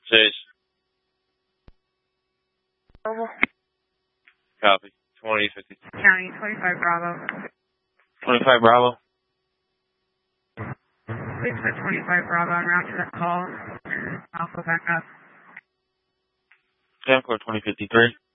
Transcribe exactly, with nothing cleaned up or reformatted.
Chase. Copy. twenty fifty. County, twenty-five Bravo. twenty-five Bravo. Please for twenty-five Bravo, I'm route to that call. Alpha back up. Samco twenty fifty-three.